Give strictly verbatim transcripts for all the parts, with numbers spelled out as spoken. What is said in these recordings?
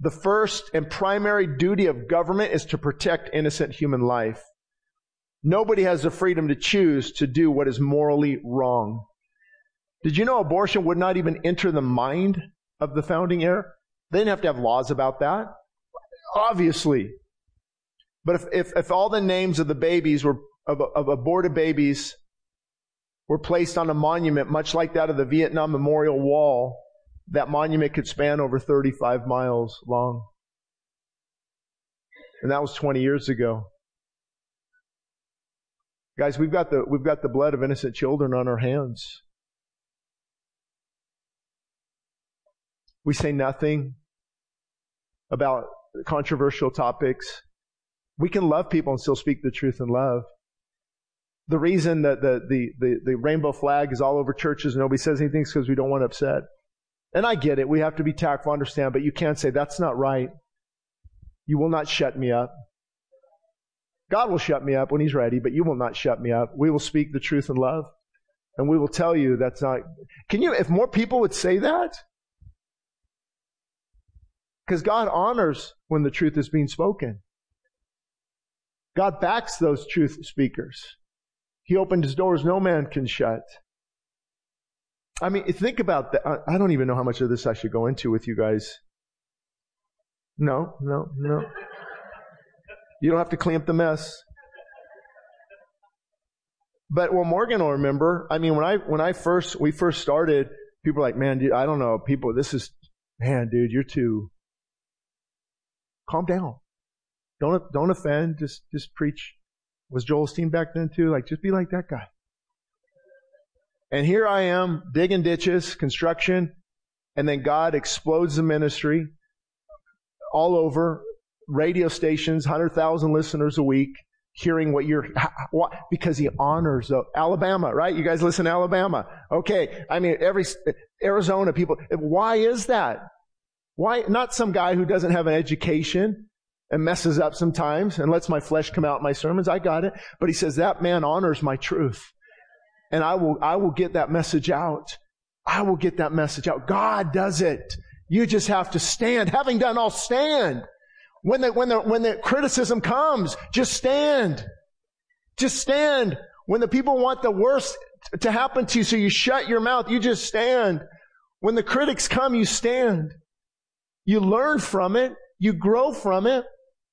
The first and primary duty of government is to protect innocent human life. Nobody has the freedom to choose to do what is morally wrong. Did you know abortion would not even enter the mind of the founding era? They didn't have to have laws about that. Obviously. But if, if, if all the names of the babies were, of, of aborted babies were placed on a monument, much like that of the Vietnam Memorial Wall, that monument could span over thirty-five miles long. And that was twenty years ago. Guys, we've got the, we've got the blood of innocent children on our hands. We say nothing about controversial topics. We can love people and still speak the truth in love. The reason that the, the, the, the rainbow flag is all over churches and nobody says anything is because we don't want to upset. And I get it. We have to be tactful, understand, but you can't say, that's not right. You will not shut me up. God will shut me up when He's ready, but you will not shut me up. We will speak the truth in love. And we will tell you that's not... Can you, if more people would say that? Because God honors when the truth is being spoken. God backs those truth speakers. He opened His doors no man can shut. I mean, think about that. I don't even know how much of this I should go into with you guys. No, no, no. You don't have to clean up the mess. But well, Morgan will remember. I mean, when I when I first we first started, people were like, "Man, dude, I don't know, people. This is, man, dude, you're too. Calm down. Don't don't offend. Just just preach." Was Joel Osteen back then too? Like, just be like that guy. And here I am digging ditches, construction, and then God explodes the ministry all over. Radio stations, one hundred thousand listeners a week, hearing what you're, what, because He honors uh, Alabama, right? You guys listen to Alabama. Okay. I mean, every, Arizona people, why is that? Why, not some guy who doesn't have an education and messes up sometimes and lets my flesh come out in my sermons. I got it. But he says, that man honors my truth. And I will, I will get that message out. I will get that message out. God does it. You just have to stand. Having done all, stand. When the, when the, when the criticism comes, just stand. Just stand. When the people want the worst to happen to you, so you shut your mouth, you just stand. When the critics come, you stand. You learn from it. You grow from it.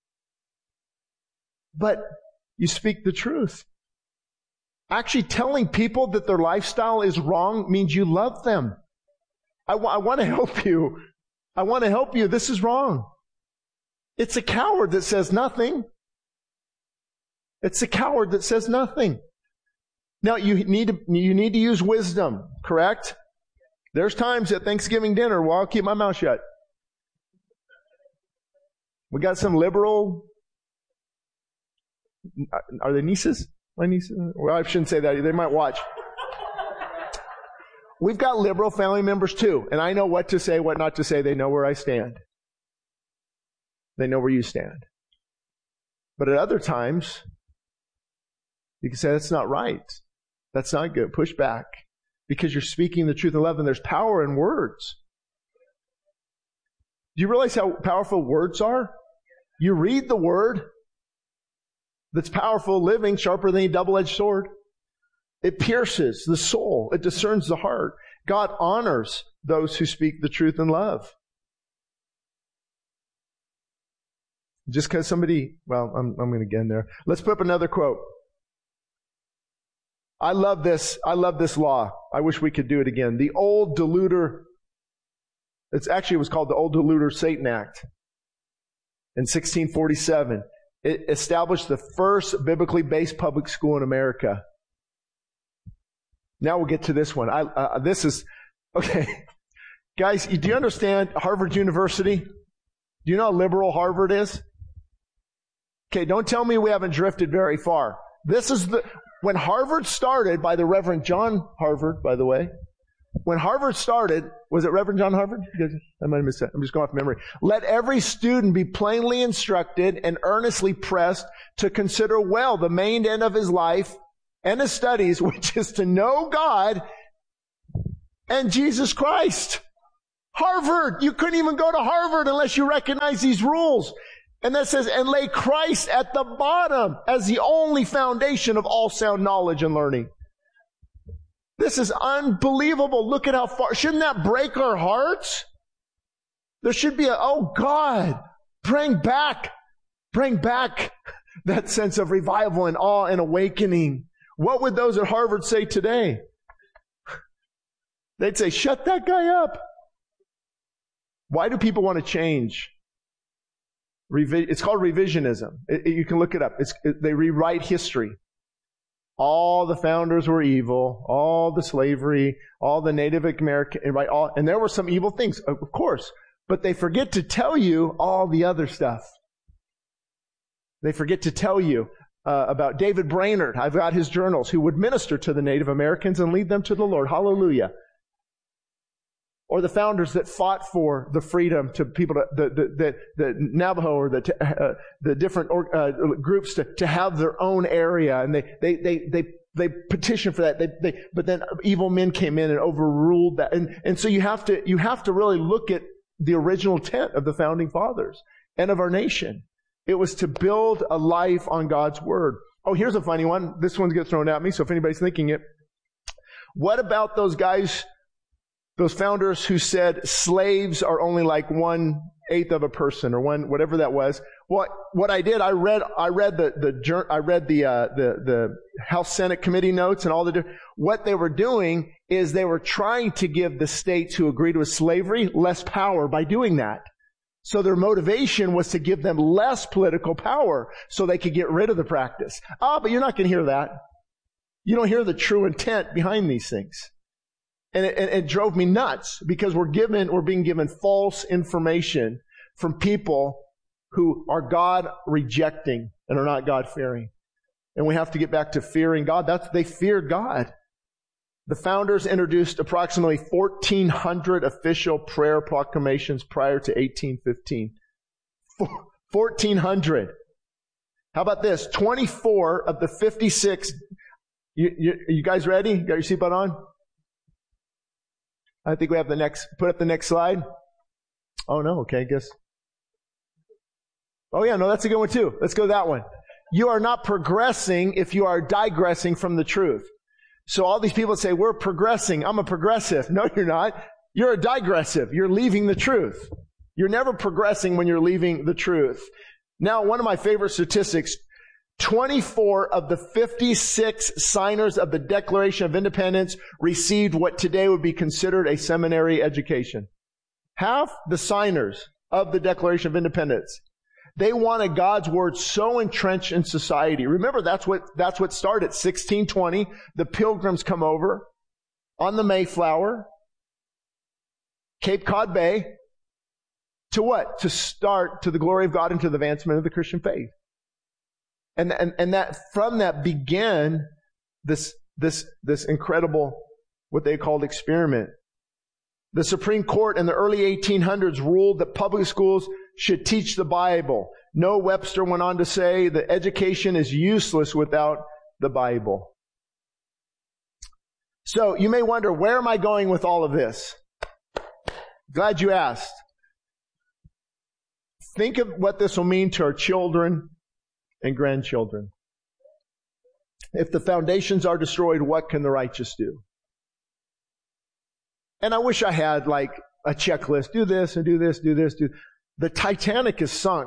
But you speak the truth. Actually telling people that their lifestyle is wrong means you love them. I, w- I want to help you. I want to help you. This is wrong. It's a coward that says nothing. It's a coward that says nothing. Now, you need to, you need to use wisdom, correct? There's times at Thanksgiving dinner where I'll keep my mouth shut. We got some liberal, are they nieces? My nieces? Well, I shouldn't say that. They might watch. We've got liberal family members too, and I know what to say, what not to say. They know where I stand. They know where you stand. But at other times, you can say, that's not right. That's not good. Push back. Because you're speaking the truth in love, and there's power in words. Do you realize how powerful words are? You read the word that's powerful, living, sharper than a double-edged sword. It pierces the soul. It discerns the heart. God honors those who speak the truth in love. Just because somebody, well, I'm, I'm going to get in there. Let's put up another quote. I love this. I love this law. I wish we could do it again. The old Deluder, it's actually, it was called the Old Deluder Satan Act. In sixteen forty-seven, it established the first biblically based public school in America. Now we'll get to this one. I, uh, this is, okay. Guys, do you understand Harvard University? Do you know how liberal Harvard is? Okay, don't tell me we haven't drifted very far. This is the, when Harvard started by the Reverend John Harvard, by the way. When Harvard started, was it Reverend John Harvard? I might have missed that. I'm just going off memory. Let every student be plainly instructed and earnestly pressed to consider well the main end of his life and his studies, which is to know God and Jesus Christ. Harvard. You couldn't even go to Harvard unless you recognize these rules. And that says, and lay Christ at the bottom as the only foundation of all sound knowledge and learning. This is unbelievable. Look at how far. Shouldn't that break our hearts? There should be a, oh God, bring back, bring back that sense of revival and awe and awakening. What would those at Harvard say today? They'd say, shut that guy up. Why do people want to change? Revi- it's called revisionism. It, it, you can look it up. It's, it, they rewrite history. All the founders were evil. All the slavery. All the Native American, right? All, and there were some evil things, of course. But they forget to tell you all the other stuff. They forget to tell you uh, about David Brainerd. I've got his journals, who would minister to the Native Americans and lead them to the Lord. Hallelujah. Or the founders that fought for the freedom to people, to, the, the, the, the Navajo or the, uh, the different uh, groups to, to have their own area. And they, they, they, they, they petitioned for that. They, they, but then evil men came in and overruled that. And, and so you have to, you have to really look at the original intent of the founding fathers and of our nation. It was to build a life on God's Word. Oh, here's a funny one. This one's get thrown at me, so if anybody's thinking it. What about those guys, those founders who said slaves are only like one eighth of a person, or one, whatever that was? What, what I did, I read, I read the, the, I read the, uh, the, the House Senate committee notes and all the different, what they were doing is they were trying to give the states who agreed with slavery less power by doing that. So their motivation was to give them less political power so they could get rid of the practice. Ah, but you're not going to hear that. You don't hear the true intent behind these things. And it, it drove me nuts because we're given, we're being given false information from people who are God rejecting and are not God fearing. And we have to get back to fearing God. That's, they feared God. The founders introduced approximately fourteen hundred official prayer proclamations prior to eighteen fifteen. fourteen hundred. How about this? twenty-four of the fifty-six. You, you, are you guys ready? Got your seatbelt on? I think we have the next, put up the next slide. Oh no, okay, I guess. Oh yeah, no, that's a good one too. Let's go that one. You are not progressing if you are digressing from the truth. So all these people say, we're progressing. I'm a progressive. No, you're not. You're a digressive. You're leaving the truth. You're never progressing when you're leaving the truth. Now, one of my favorite statistics, twenty-four of the fifty-six signers of the Declaration of Independence received what today would be considered a seminary education. Half the signers of the Declaration of Independence, they wanted God's Word so entrenched in society. Remember, that's what, that's what started. sixteen twenty, the Pilgrims come over on the Mayflower, Cape Cod Bay, to what? To start to the glory of God and to the advancement of the Christian faith. And, and, and that, from that began this, this, this incredible, what they called experiment. The Supreme Court in the early eighteen hundreds ruled that public schools should teach the Bible. Noah Webster went on to say that education is useless without the Bible. So you may wonder, where am I going with all of this? Glad you asked. Think of what this will mean to our children and grandchildren. If the foundations are destroyed, what can the righteous do? And I wish I had like a checklist. Do this and do this, do this, do. The Titanic is sunk.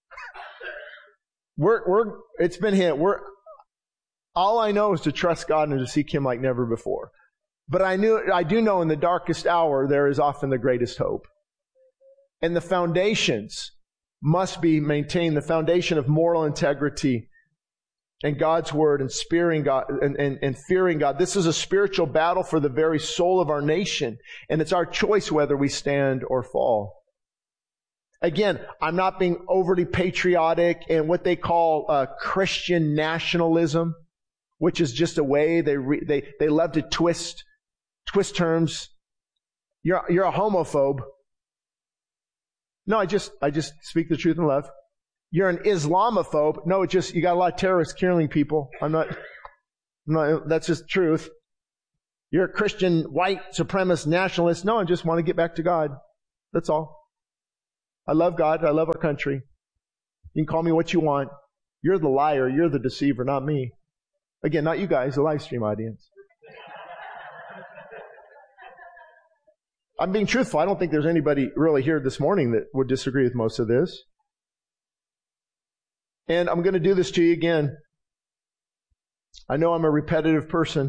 We're, we're, it's been hit. We're, all I know is to trust God and to seek Him like never before. But I knew, I do know in the darkest hour, there is often the greatest hope. And the foundations must be maintained. The foundation of moral integrity and God's Word and fearing God and, and, and fearing God. This is a spiritual battle for the very soul of our nation. And it's our choice whether we stand or fall. Again, I'm not being overly patriotic and what they call uh, Christian nationalism, which is just a way they re- they they love to twist twist terms. You're you're a homophobe. No, I just I just speak the truth in love. You're an Islamophobe. No, it just you got a lot of terrorists killing people. I'm not. I'm not. That's just truth. You're a Christian white supremacist nationalist. No, I just want to get back to God. That's all. I love God. I love our country. You can call me what you want. You're the liar. You're the deceiver, not me. Again, not you guys, the live stream audience. I'm being truthful. I don't think there's anybody really here this morning that would disagree with most of this. And I'm going to do this to you again. I know I'm a repetitive person,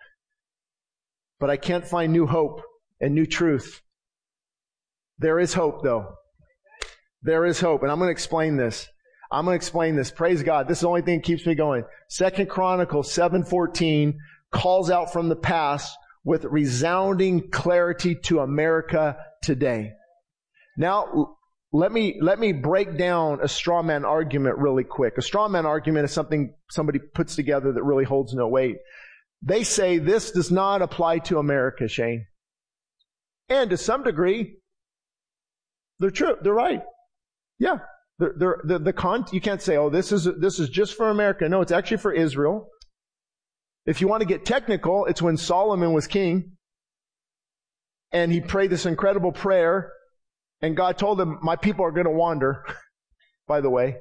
but I can't find new hope and new truth. There is hope, though. There is hope. And I'm going to explain this. I'm going to explain this. Praise God. This is the only thing that keeps me going. Second Chronicles seven fourteen calls out from the past with resounding clarity to America today. Now, let me, let me break down a straw man argument really quick. A straw man argument is something somebody puts together that really holds no weight. They say this does not apply to America, Shane. And to some degree, they're true. They're right. Yeah. They're, they're, the, the con, you can't say, oh, this is, this is just for America. No, it's actually for Israel. If you want to get technical, it's when Solomon was king and he prayed this incredible prayer and God told him, my people are going to wander, by the way.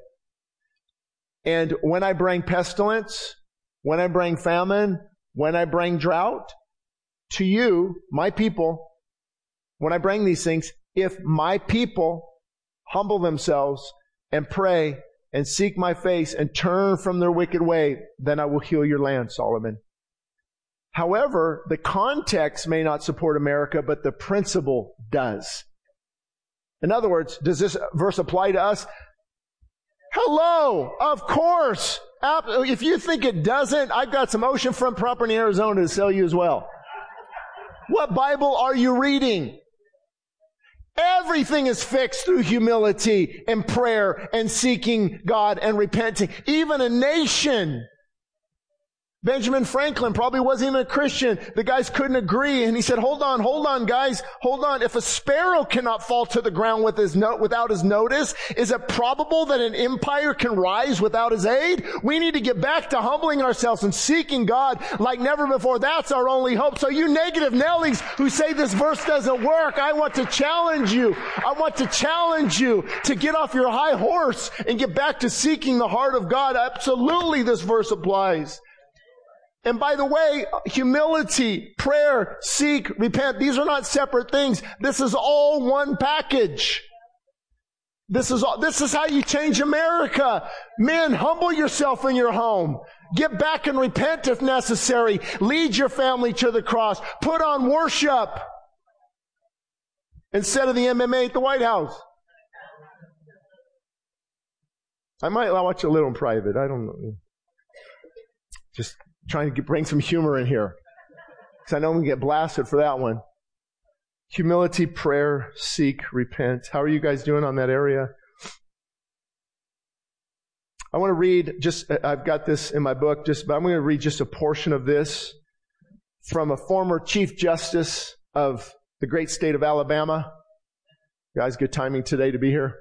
And when I bring pestilence, when I bring famine, when I bring drought to you, my people, when I bring these things, if my people humble themselves and pray and seek my face and turn from their wicked way, then I will heal your land, Solomon. However, the context may not support America, but the principle does. In other words, does this verse apply to us? Hello, of course. If you think it doesn't, I've got some oceanfront property in Arizona to sell you as well. What Bible are you reading? Everything is fixed through humility and prayer and seeking God and repenting. Even a nation. Benjamin Franklin probably wasn't even a Christian. The guys couldn't agree. And he said, hold on, hold on, guys. Hold on. If a sparrow cannot fall to the ground with his no- without his notice, is it probable that an empire can rise without his aid? We need to get back to humbling ourselves and seeking God like never before. That's our only hope. So you negative Nellies who say this verse doesn't work, I want to challenge you. I want to challenge you to get off your high horse and get back to seeking the heart of God. Absolutely, this verse applies. And by the way, humility, prayer, seek, repent, these are not separate things. This is all one package. This is all, this is how you change America. Men, humble yourself in your home. Get back and repent if necessary. Lead your family to the cross. Put on worship instead of the M M A at the White House. I might watch a little in private. I don't know. Just trying to get, bring some humor in here. Because I know I'm going to get blasted for that one. Humility, prayer, seek, repent. How are you guys doing on that area? I want to read just, I've got this in my book, just, but I'm going to read just a portion of this from a former Chief Justice of the great state of Alabama. Guys, good timing today to be here.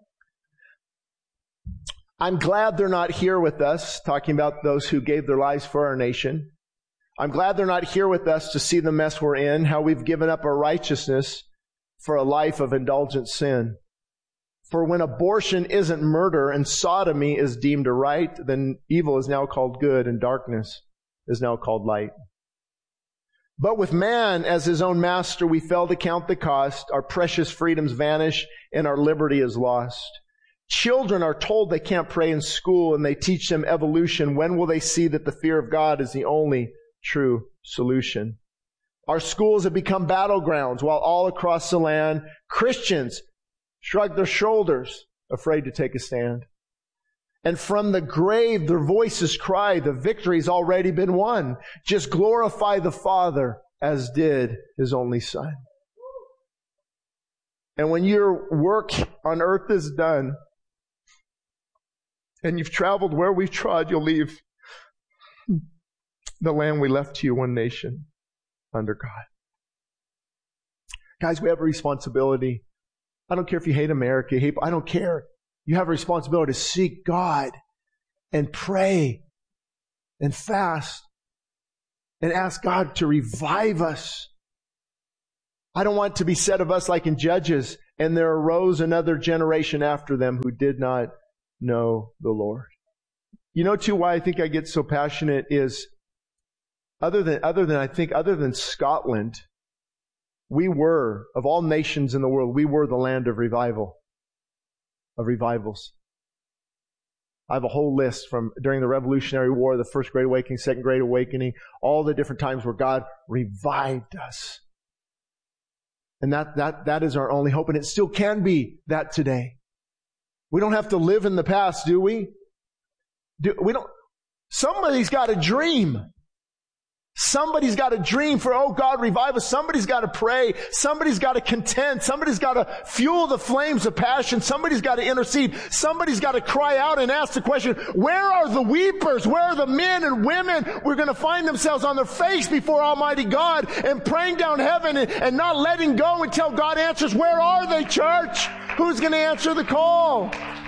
I'm glad they're not here with us, talking about those who gave their lives for our nation. I'm glad they're not here with us to see the mess we're in, how we've given up our righteousness for a life of indulgent sin. For when abortion isn't murder and sodomy is deemed a right, then evil is now called good and darkness is now called light. But with man as his own master, we fail to count the cost. Our precious freedoms vanish and our liberty is lost. Children are told they can't pray in school and they teach them evolution. When will they see that the fear of God is the only true solution? Our schools have become battlegrounds while all across the land, Christians shrug their shoulders, afraid to take a stand. And from the grave, their voices cry, the victory's already been won. Just glorify the Father as did His only Son. And when your work on earth is done, and you've traveled where we've trod, you'll leave the land we left to you, one nation under God. Guys, we have a responsibility. I don't care if you hate America, you hate, I don't care. You have a responsibility to seek God and pray and fast and ask God to revive us. I don't want it to be said of us like in Judges and there arose another generation after them who did not know the Lord. You know, too, why I think I get so passionate is, other than, other than, I think, other than Scotland, we were, of all nations in the world, we were the land of revival, of revivals. I have a whole list from during the Revolutionary War, the First Great Awakening, Second Great Awakening, all the different times where God revived us. And that, that, that is our only hope, and it still can be that today. We don't have to live in the past, do we? Do, we don't. Somebody's got a dream. Somebody's got a dream for, oh God, revive us. Somebody's got to pray. Somebody's got to contend. Somebody's got to fuel the flames of passion. Somebody's got to intercede. Somebody's got to cry out and ask the question, where are the weepers? Where are the men and women who are going to find themselves on their face before Almighty God and praying down heaven and, and not letting go until God answers? Where are they, church? Who's going to answer the call?